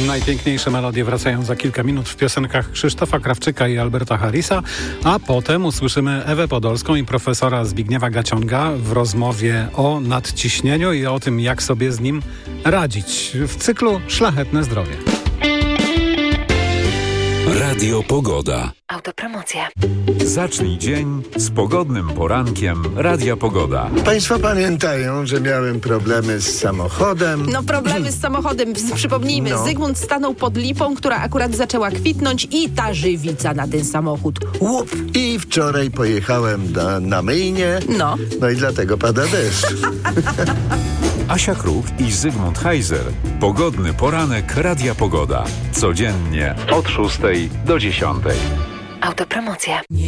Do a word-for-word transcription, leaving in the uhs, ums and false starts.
Najpiękniejsze melodie wracają za kilka minut w piosenkach Krzysztofa Krawczyka i Alberta Harrisa, a potem usłyszymy Ewę Podolską i profesora Zbigniewa Gacionga w rozmowie o nadciśnieniu i o tym, jak sobie z nim radzić w cyklu Szlachetne Zdrowie. Radio Pogoda. Autopromocja. Zacznij dzień z pogodnym porankiem Radia Pogoda. Państwo pamiętają, że miałem problemy z samochodem. No problemy z samochodem, przypomnijmy, No. Zygmunt stanął pod lipą, która akurat zaczęła kwitnąć i ta żywica na ten samochód. Łup! I wczoraj pojechałem na, na myjnię. No. No i dlatego pada deszcz. Asia Kruk i Zygmunt Heiser. Pogodny poranek Radia Pogoda. Codziennie od szóstej do dziesiątej. Autopromocja.